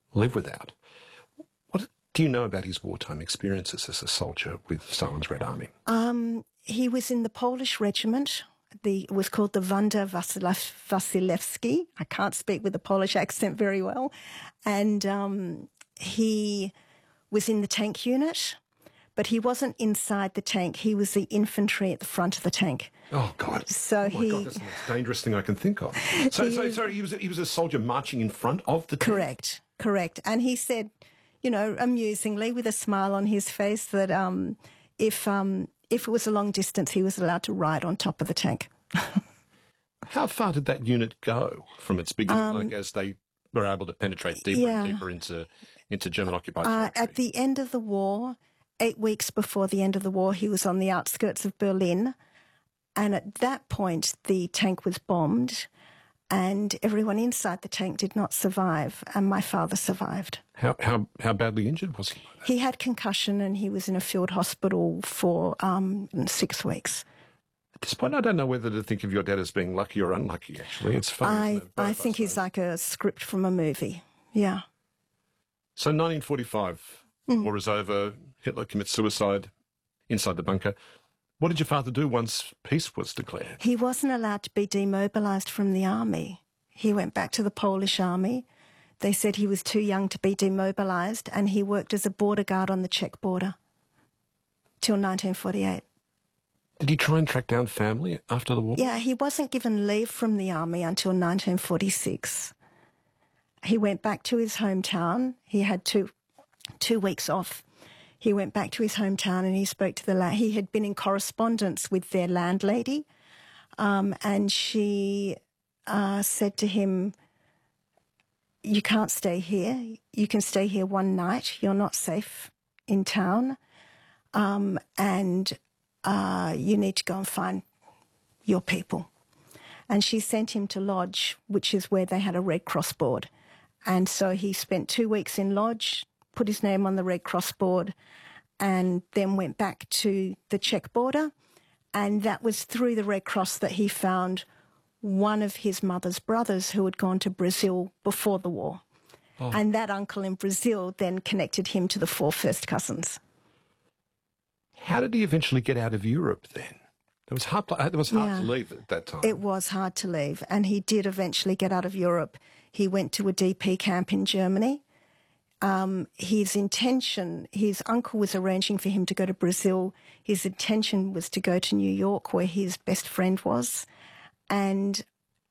live without. What do you know about his wartime experiences as a soldier with Stalin's Red Army? He was in the Polish regiment. It was called the Wanda Wasilewski. I can't speak with a Polish accent very well. And he was in the tank unit, but he wasn't inside the tank. He was the infantry at the front of the tank. Oh, God. So God, that's the most dangerous thing I can think of. Sorry, he was a soldier marching in front of the tank? Correct. And he said, you know, amusingly, with a smile on his face, that if it was a long distance, he was allowed to ride on top of the tank. How far did that unit go from its beginning, as they were able to penetrate deeper and deeper into German-occupied territory? At the end of the war, 8 weeks before the end of the war, he was on the outskirts of Berlin. And at that point, the tank was bombed and everyone inside the tank did not survive. And my father survived. How badly injured was he? He had concussion and he was in a field hospital for 6 weeks. At this point, I don't know whether to think of your dad as being lucky or unlucky, actually. It's funny. I think he's like a script from a movie. Yeah. So 1945, war is over, Hitler commits suicide inside the bunker. What did your father do once peace was declared? He wasn't allowed to be demobilised from the army. He went back to the Polish army. They said he was too young to be demobilised, and he worked as a border guard on the Czech border till 1948. Did he try and track down family after the war? Yeah, he wasn't given leave from the army until 1946. He went back to his hometown. He had two weeks off. He went back to his hometown and he spoke to he had been in correspondence with their landlady, and she said to him, "You can't stay here. You can stay here one night. You're not safe in town, and you need to go and find your people." And she sent him to Lodge, which is where they had a Red Cross board. And so he spent 2 weeks in Lodge, put his name on the Red Cross board, and then went back to the Czech border. And that was through the Red Cross that he found one of his mother's brothers who had gone to Brazil before the war. Oh. And that uncle in Brazil then connected him to the 4 first cousins. How did he eventually get out of Europe then? It was hard to leave at that time. It was hard to leave, and he did eventually get out of Europe. He went to a DP camp in Germany. His uncle was arranging for him to go to Brazil. His intention was to go to New York, where his best friend was. And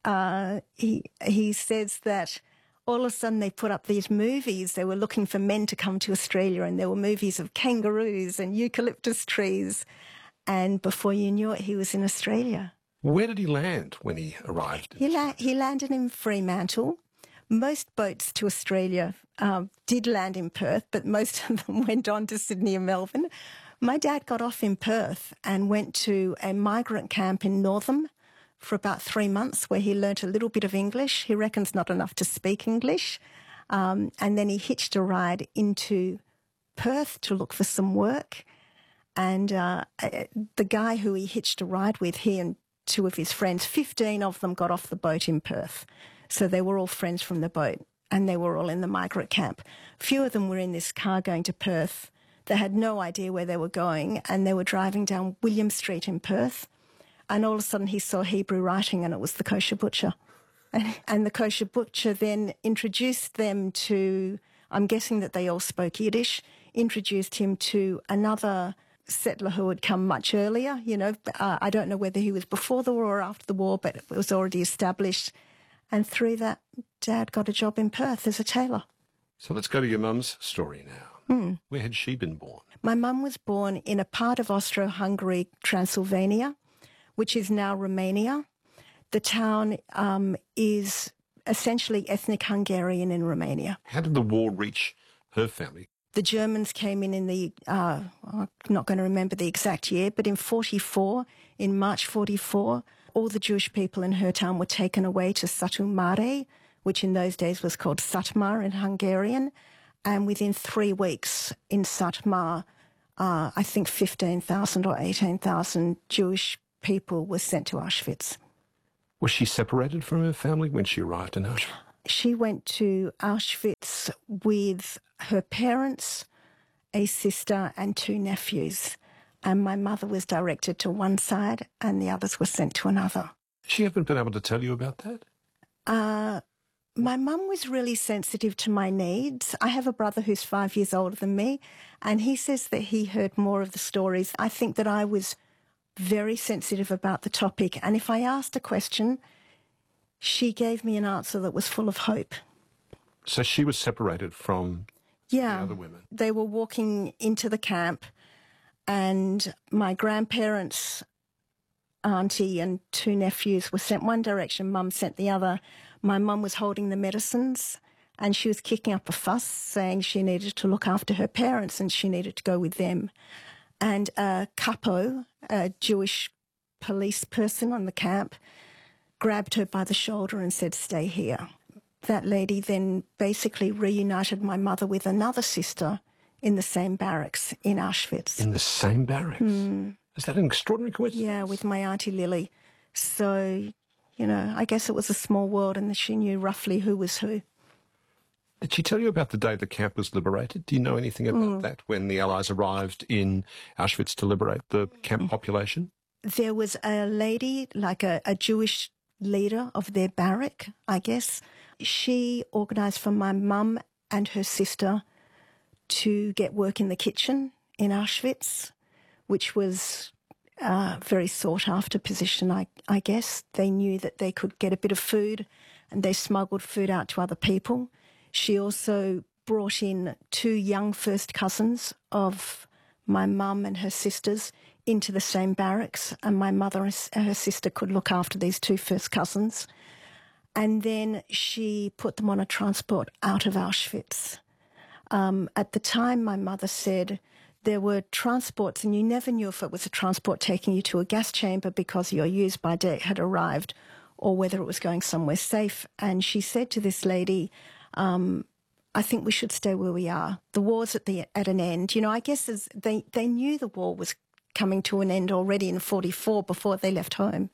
he says that all of a sudden they put up these movies. They were looking for men to come to Australia, and there were movies of kangaroos and eucalyptus trees. And before you knew it, he was in Australia. Where did he land when he arrived? He landed in Fremantle. Most boats to Australia did land in Perth, but most of them went on to Sydney and Melbourne. My dad got off in Perth and went to a migrant camp in Northam for about 3 months, where he learnt a little bit of English. He reckons not enough to speak English. And then he hitched a ride into Perth to look for some work. And the guy who he hitched a ride with, he and 2 of his friends, 15 of them got off the boat in Perth. So they were all friends from the boat, and they were all in the migrant camp. Few of them were in this car going to Perth. They had no idea where they were going, and they were driving down William Street in Perth. And all of a sudden he saw Hebrew writing, and it was the kosher butcher. And the kosher butcher then introduced them to, I'm guessing that they all spoke Yiddish, introduced him to another settler who had come much earlier. You know, I don't know whether he was before the war or after the war, but it was already established. And through that, Dad got a job in Perth as a tailor. So let's go to your mum's story now. Where had she been born? My mum was born in a part of Austro-Hungary, Transylvania, which is now Romania. The town is essentially ethnic Hungarian in Romania. How did the war reach her family? The Germans came in the, I'm not going to remember the exact year, but in 44, in March 44, all the Jewish people in her town were taken away to Satu Mare, which in those days was called Satmar in Hungarian. And within 3 weeks in Satmar, I think 15,000 or 18,000 Jewish people were sent to Auschwitz. Was she separated from her family when she arrived in Auschwitz? She went to Auschwitz with her parents, a sister and 2 nephews. And my mother was directed to one side and the others were sent to another. She haven't been able to tell you about that? My mum was really sensitive to my needs. I have a brother who's 5 years older than me, and he says that he heard more of the stories. I think that I was very sensitive about the topic, and if I asked a question, she gave me an answer that was full of hope. So she was separated from the other women? They were walking into the camp, and my grandparents, auntie and 2 nephews were sent one direction, Mum sent the other. My mum was holding the medicines and she was kicking up a fuss, saying she needed to look after her parents and she needed to go with them. And a capo, a Jewish police person on the camp, grabbed her by the shoulder and said, "Stay here." That lady then basically reunited my mother with another sister in the same barracks in Auschwitz. In the same barracks? Is that an extraordinary coincidence? Yeah, with my auntie Lily. So, you know, I guess it was a small world and she knew roughly who was who. Did she tell you about the day the camp was liberated? Do you know anything about that, when the Allies arrived in Auschwitz to liberate the camp population? There was a lady, like a Jewish leader of their barrack, I guess. She organised for my mum and her sister to get work in the kitchen in Auschwitz, which was a very sought-after position, I guess. They knew that they could get a bit of food and they smuggled food out to other people. She also brought in 2 young first cousins of my mum and her sisters into the same barracks, and my mother and her sister could look after these 2 first cousins. And then she put them on a transport out of Auschwitz. At the time, my mother said there were transports and you never knew if it was a transport taking you to a gas chamber because your use-by date had arrived or whether it was going somewhere safe. And she said to this lady, I think we should stay where we are. The war's at an end. You know, I guess they knew the war was coming to an end already in 1944 before they left home.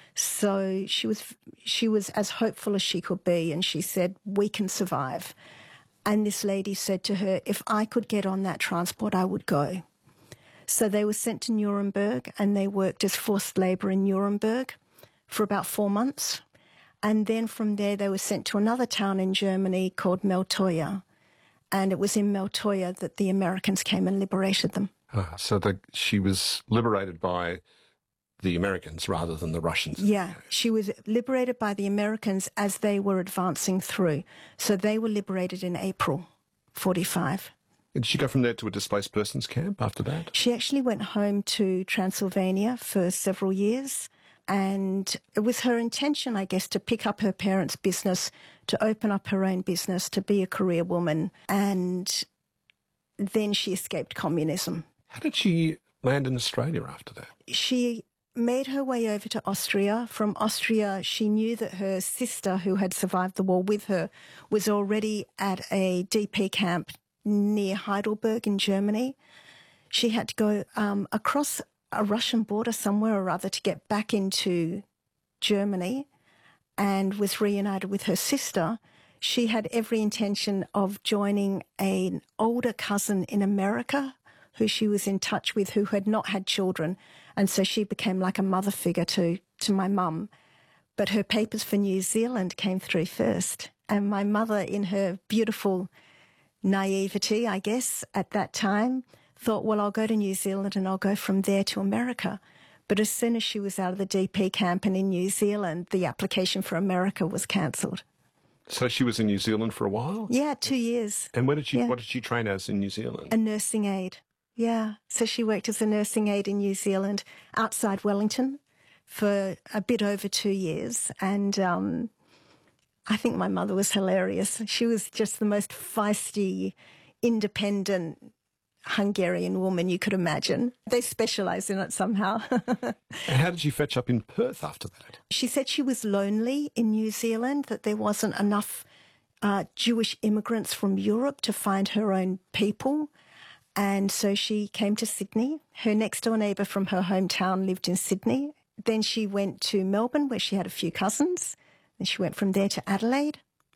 So she was as hopeful as she could be, and she said, "We can survive." And this lady said to her, "If I could get on that transport, I would go." So they were sent to Nuremberg and they worked as forced labour in Nuremberg for about 4 months. And then from there they were sent to another town in Germany called Meltoya. And it was in Meltoya that the Americans came and liberated them. So she was liberated by the Americans rather than the Russians. Yeah, she was liberated by the Americans as they were advancing through. So they were liberated in April 1945. Did she go from there to a displaced persons camp after that? She actually went home to Transylvania for several years. And it was her intention, I guess, to pick up her parents' business, to open up her own business, to be a career woman. And then she escaped communism. How did she land in Australia after that? She made her way over to Austria. From Austria, she knew that her sister, who had survived the war with her, was already at a DP camp near Heidelberg in Germany. She had to go across a Russian border somewhere or other to get back into Germany, and was reunited with her sister. She had every intention of joining an older cousin in America who she was in touch with, who had not had children. And so she became like a mother figure to my mum. But her papers for New Zealand came through first. And my mother, in her beautiful naivety, I guess, at that time, thought, well, I'll go to New Zealand and I'll go from there to America. But as soon as she was out of the DP camp and in New Zealand, the application for America was cancelled. So she was in New Zealand for a while? Yeah, 2 years. And what did she train as in New Zealand? A nursing aide. Yeah. So she worked as a nursing aide in New Zealand outside Wellington for a bit over 2 years. And I think my mother was hilarious. She was just the most feisty, independent Hungarian woman you could imagine. They specialise in it somehow. And how did she fetch up in Perth after that? She said she was lonely in New Zealand, that there wasn't enough Jewish immigrants from Europe to find her own people. And so she came to Sydney. Her next door neighbour from her hometown lived in Sydney. Then she went to Melbourne, where she had a few cousins. Then she went from there to Adelaide.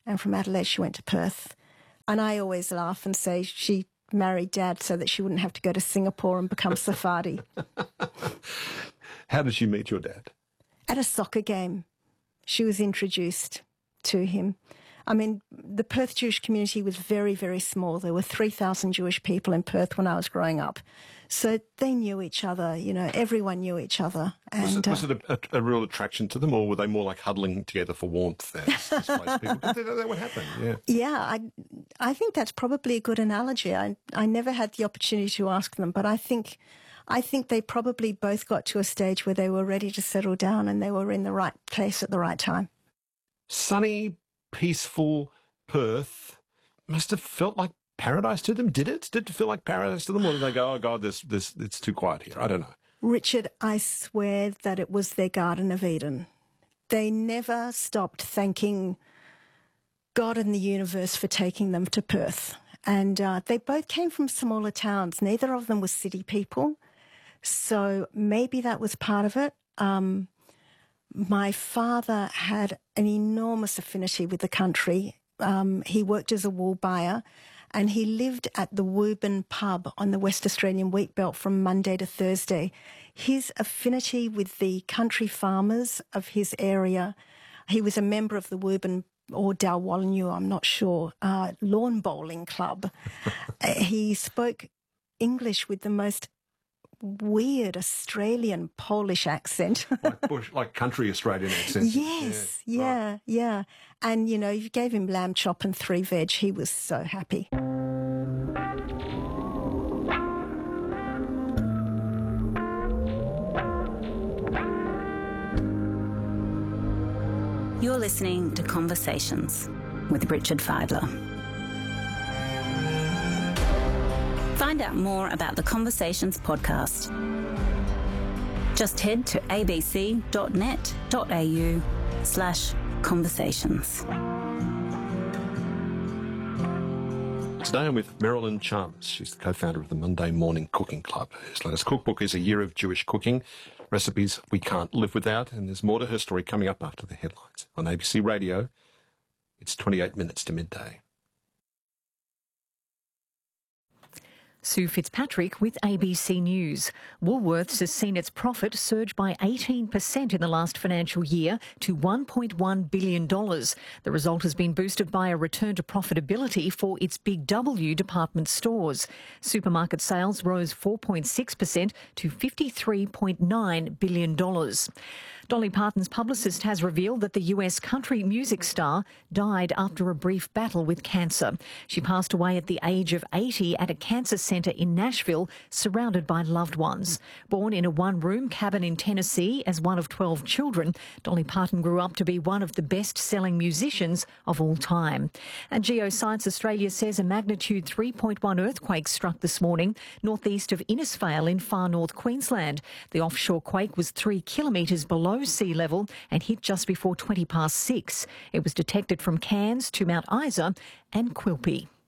and from Adelaide she went to Perth. And I always laugh and say she married Dad so that she wouldn't have to go to Singapore and become Sephardi. How did she meet your dad? At a soccer game. She was introduced to him. I mean, the Perth Jewish community was very, very small. There were 3,000 Jewish people in Perth when I was growing up. So they knew each other, you know, everyone knew each other. And, was it a real attraction to them, or were they more like huddling together for warmth? Displaced people? That would happen, yeah. Yeah, I think that's probably a good analogy. I never had the opportunity to ask them, but I think they probably both got to a stage where they were ready to settle down and they were in the right place at the right time. Sunny, peaceful Perth must have felt like paradise to them. Did it? Did it feel like paradise to them, or did they go, oh God, it's too quiet here? I don't know. Richard, I swear that it was their Garden of Eden. They never stopped thanking God and the universe for taking them to Perth. And they both came from smaller towns. Neither of them were city people. So maybe that was part of it. My father had an enormous affinity with the country. He worked as a wool buyer, and he lived at the Woburn pub on the West Australian wheat belt from Monday to Thursday. His affinity with the country farmers of his area, he was a member of the Woburn or Dalwallinu, I'm not sure, lawn bowling club. He spoke English with the most weird Australian Polish accent. like country Australian accent. Yes, yeah. And, you know, you gave him lamb chop and 3 veg. He was so happy. You're listening to Conversations with Richard Fidler. Find out more about the Conversations podcast. Just head to abc.net.au/conversations. Today I'm with Marilyn Chums. She's the co-founder of the Monday Morning Cooking Club. Her latest cookbook is A Year of Jewish Cooking, Recipes We Can't Live Without, and there's more to her story coming up after the headlines. On ABC Radio, it's 28 minutes to midday. Sue Fitzpatrick with ABC News. Woolworths has seen its profit surge by 18% in the last financial year to $1.1 billion. The result has been boosted by a return to profitability for its Big W department stores. Supermarket sales rose 4.6% to $53.9 billion. Dolly Parton's publicist has revealed that the US country music star died after a brief battle with cancer. She passed away at the age of 80 at a cancer centre in Nashville, surrounded by loved ones. Born in a one-room cabin in Tennessee as one of 12 children, Dolly Parton grew up to be one of the best-selling musicians of all time. And Geoscience Australia says a magnitude 3.1 earthquake struck this morning northeast of Innisfail in far north Queensland. The offshore quake was 3 kilometres below sea level and hit just before 6:20. It was detected from Cairns to Mount Isa and Quilpie.